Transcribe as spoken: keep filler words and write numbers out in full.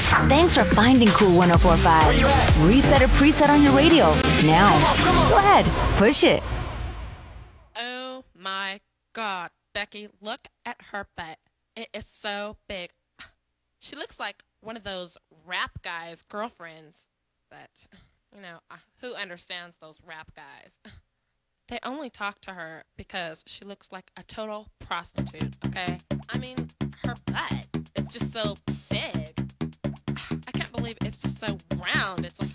Thanks for finding Cool one oh four point five. Reset a preset on your radio. Now, go ahead, push it. Oh my God, Becky, look at her butt. It is so big. She looks like one of those rap guys' girlfriends. But, you know, uh, who understands those rap guys? They only talk to her because she looks like a total prostitute, okay? I mean, her butt is just so big. I can't believe it's just so round. It's like